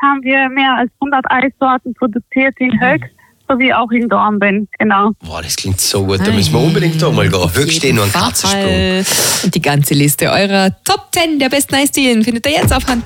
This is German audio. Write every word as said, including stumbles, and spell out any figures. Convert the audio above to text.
haben wir mehr als hundert Eissorten produziert in Höchst sowie auch in Dornbirn, genau. Boah, das klingt so gut, da müssen wir unbedingt da mal gehen. Höchst eh nur ein Katzensprung. Und die ganze Liste eurer Top zehn der besten Eisdielen findet ihr jetzt auf Hand